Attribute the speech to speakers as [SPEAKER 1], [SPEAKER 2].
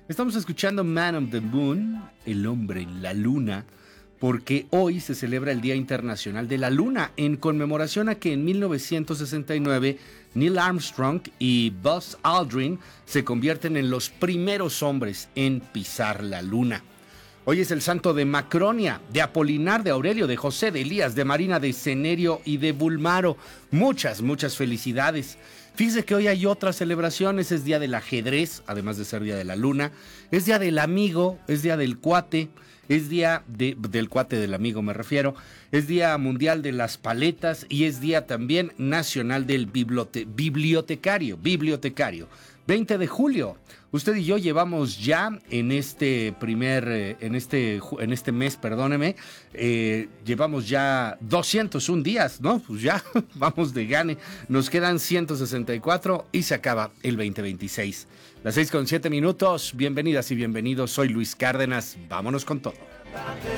[SPEAKER 1] Estamos escuchando Man on the Moon, el hombre en la luna, porque hoy se celebra el Día Internacional de la Luna, en conmemoración a que en 1969 Neil Armstrong y Buzz Aldrin se convierten en los primeros hombres en pisar la Luna. Hoy es el santo de Macronia, de Apolinar, de Aurelio, de José, de Elías, de Marina, de Cenerio y de Bulmaro. Muchas felicidades. Fíjese que hoy hay otras celebraciones, es día del ajedrez, además de ser día de la luna, es día del amigo, es día del cuate, es día del cuate del amigo me refiero, es día mundial de las paletas y es día también nacional del bibliotecario. 20 de julio. Usted y yo llevamos ya en este mes, perdóneme, llevamos ya 201 días, ¿no? Pues ya vamos de gane. Nos quedan 164 y se acaba el 2026. Las 6:07. Bienvenidas y bienvenidos. Soy Luis Cárdenas. Vámonos con todo.